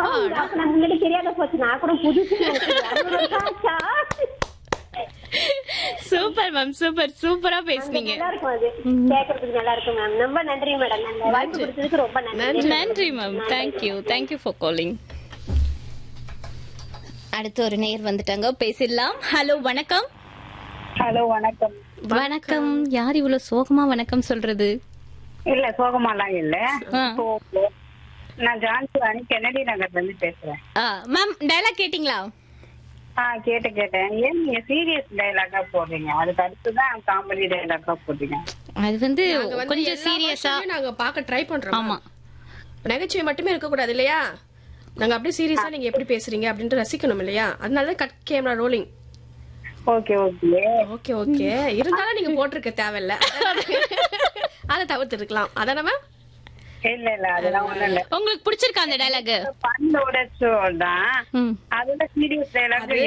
நான் முன்னாடி தெரியாத போச்சு. நான் கூட புதுசு சூப்பர் மேம், சூப்பர் சூப்பரா பேசுனீங்க. நல்லா இருக்கும், அது கேட்கறதுக்கு நல்லா இருக்கும் மேம். ரொம்ப நன்றி மேடம், அந்த வாய்ப்பு கொடுத்ததுக்கு ரொம்ப நன்றி. நன்றி மேம், தேங்க்யூ ஃபார் காலிங். அடுத்து ஒரு நேயர் வந்துட்டாங்க, பேசிடலாம். ஹலோ வணக்கம். ஹலோ வணக்கம். வணக்கம். யார் இவ்வளவு சோகமா வணக்கம் சொல்றது? இல்ல சோகமாலாம் இல்ல. நான் ஜான்சி கென்னடி நகர்ல இருந்து பேசுறேன். மேம் டயலாக் கேட்டிங்களா? கேட்டேன். ஏன் நீங்க சீரியஸ் டயலாகா போடுறீங்க? அதுக்கு அடுத்துதான் காமெடி டயலாகா போடுறீங்க. அது வந்து கொஞ்சம் சீரியஸா நாங்க பாக்க ட்ரை பண்றோம். ஆமா, நகைச்சுவை மட்டுமே இருக்க கூடாது இல்லையா? நாங்க அப்படியே சீரியஸா நீங்க எப்படி பேசுறீங்க அப்படின்ட்டு ரசிக்கணும் இல்லையா? அதனாலதான் கட் கேமரா ரோலிங். ஓகே இருந்தாலும் நீங்க போட்டிருக்க தேவையில்ல, அதை தவிர்த்து இருக்கலாம். அதான மேம்? இல்ல அதெல்லாம் ஒண்ணும் இல்ல. உங்களுக்கு பிடிச்சிருக்கா அந்த டயலாக்? பண்ணோட ஷோ தான். அதோட சீரியஸ் டயலாக்